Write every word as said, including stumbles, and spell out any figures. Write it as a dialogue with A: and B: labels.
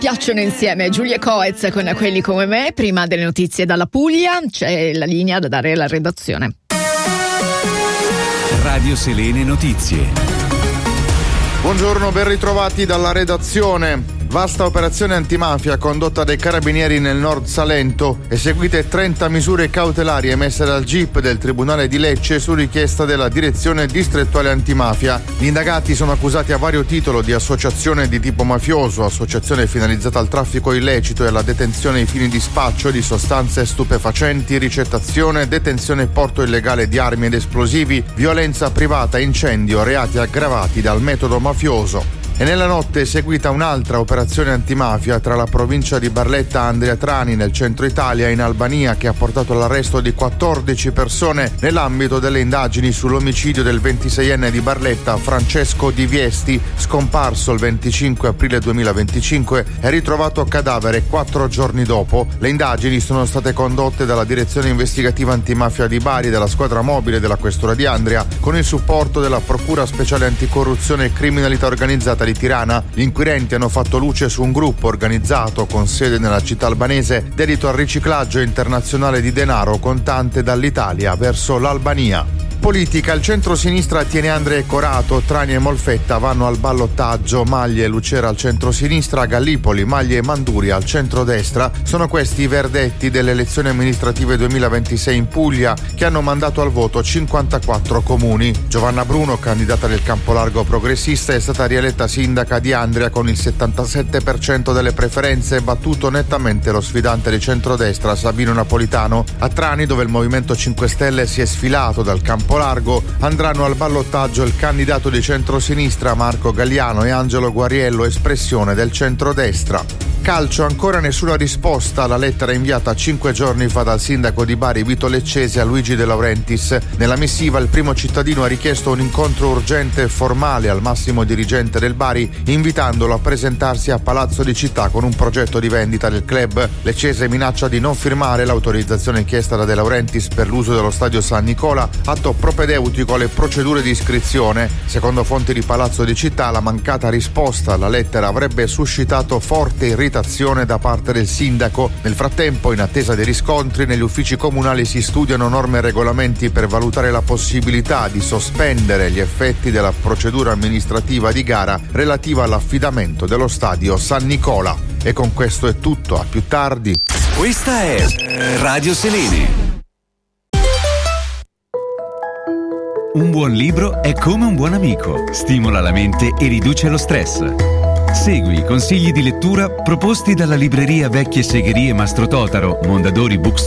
A: Piacciono insieme Giulia Coez con Quelli come me. Prima delle notizie dalla Puglia c'è la linea da dare alla redazione.
B: Radio Selene Notizie.
C: Buongiorno, ben ritrovati dalla redazione. Vasta operazione antimafia condotta dai carabinieri nel Nord Salento, eseguite trenta misure cautelari emesse dal G I P del Tribunale di Lecce su richiesta della Direzione Distrettuale Antimafia. Gli indagati sono accusati a vario titolo di associazione di tipo mafioso, associazione finalizzata al traffico illecito e alla detenzione ai fini di spaccio di sostanze stupefacenti, ricettazione, detenzione e porto illegale di armi ed esplosivi, violenza privata, incendio, reati aggravati dal metodo mafioso. E nella notte è seguita un'altra operazione antimafia tra la provincia di Barletta e Andria-Trani nel centro Italia e in Albania, che ha portato all'arresto di quattordici persone nell'ambito delle indagini sull'omicidio del ventiseienne di Barletta Francesco Di Viesti, scomparso il venticinque aprile duemilaventicinque e ritrovato cadavere quattro giorni dopo. Le indagini sono state condotte dalla Direzione Investigativa Antimafia di Bari e dalla squadra mobile della Questura di Andria con il supporto della Procura Speciale Anticorruzione e Criminalità Organizzata di Tirana. Gli inquirenti hanno fatto luce su un gruppo organizzato con sede nella città albanese dedito al riciclaggio internazionale di denaro contante dall'Italia verso l'Albania. Politica, il centro-sinistra tiene Andrea e Corato, Trani e Molfetta vanno al ballottaggio, Maglie e Lucera al centro-sinistra, Gallipoli, Maglie e Manduria al centro-destra. Sono questi i verdetti delle elezioni amministrative duemilaventisei in Puglia, che hanno mandato al voto cinquantaquattro comuni. Giovanna Bruno, candidata del Campolargo progressista, è stata rieletta sindaca di Andria con il settantasette per cento delle preferenze, battuto nettamente lo sfidante di centrodestra Sabino Napolitano. A Trani, dove il Movimento cinque Stelle si è sfilato dal Campolargo, Largo, andranno al ballottaggio il candidato di centrosinistra Marco Galliano e Angelo Guariello, espressione del centrodestra. Calcio, ancora nessuna risposta alla lettera inviata cinque giorni fa dal sindaco di Bari Vito Leccese a Luigi De Laurentiis. Nella missiva il primo cittadino ha richiesto un incontro urgente e formale al massimo dirigente del Bari, invitandolo a presentarsi a Palazzo di Città con un progetto di vendita del club. Leccese minaccia di non firmare l'autorizzazione chiesta da De Laurentiis per l'uso dello stadio San Nicola, atto propedeutico alle procedure di iscrizione. Secondo fonti di Palazzo di Città, la mancata risposta alla lettera avrebbe suscitato forte irritazione da parte del sindaco. Nel frattempo, in attesa dei riscontri, negli uffici comunali si studiano norme e regolamenti per valutare la possibilità di sospendere gli effetti della procedura amministrativa di gara relativa all'affidamento dello stadio San Nicola. E con questo è tutto, a più tardi.
B: Questa è Radio Selene. Un buon libro è come un buon amico, stimola la mente e riduce lo stress. Segui i consigli di lettura proposti dalla libreria Vecchie Segherie Mastro Totaro, Mondadori Bookstore